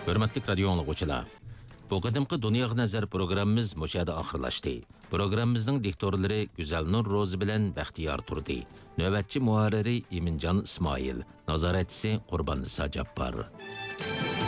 Hürmetlik radio anlıqçılar. Bu qadimki Dunyoga nazar programmamiz mushada oxirlashdi. Programmamizning diktorlari Güzelnur Rozi bilan Baxtiyor turdi. Navbatchi muharriri Eminjon Ismoil, nazoratchisi Qurbon Nisa Jabbor.